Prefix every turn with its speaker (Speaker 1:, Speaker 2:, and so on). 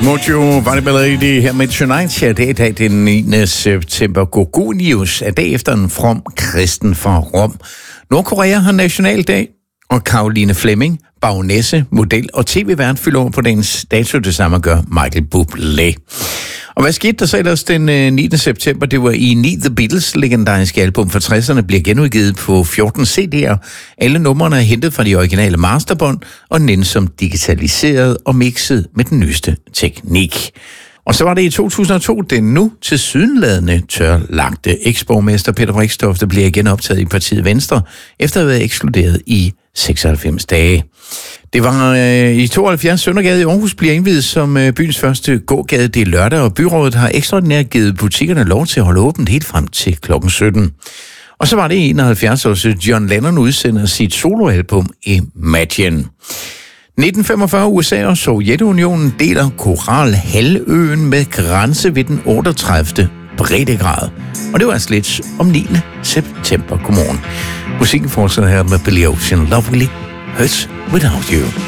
Speaker 1: Mojo Vanibelady her med Tonight. Ja, det er i dag den 9. september. God news er dag efter en from kristen fra Rom. Nordkorea har nationaldag, og Caroline Fleming, baronesse, model og tv-vært fylder over på dagens dato. Det samme gør Michael Bublé. Og hvad skete der så ellers den 9. september? Det var i 9 The Beatles legendariske album fra 60'erne bliver genudgivet på 14 CD'er. Alle numrene er hentet fra de originale masterbånd og nænsomt digitaliseret og mixet med den nyeste teknik. Og så var det i 2002, den nu tilsyneladende tørlagte eksborgmester Peter Brixtofte, der bliver igen optaget i partiet Venstre, efter at have været ekskluderet i 96 dage. Det var i 72 Søndergade i Aarhus bliver indviet som byens første gågade. Det er lørdag, og byrådet har ekstraordinært givet butikkerne lov til at holde åbent helt frem til klokken 17. Og så var det i 71 år, så John Lennon udsender sit soloalbum Imagine. 1945 USA og Sovjetunionen deler Koralhalvøen med grænse ved den 38. breddegrad. Og det var altså lidt om 9. september. Godmorgen. Musikken fortsætter her med Billy Ocean. Lovely Hurts Without You.